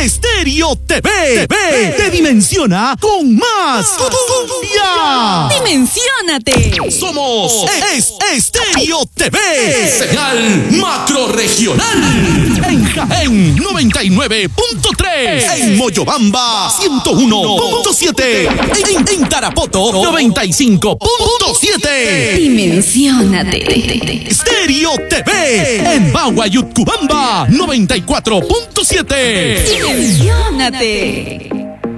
Estéreo TV. Te dimensiona con más cumbia. ¡Dimensiónate! Somos Estéreo TV. Señal macrorregional. En Jaén 99.3. En Moyobamba 101.7. En Tarapoto 95.7. ¡Dimensiónate! Estéreo TV. En Bagua Yutcubamba 94.7. ¡Dimensiónate!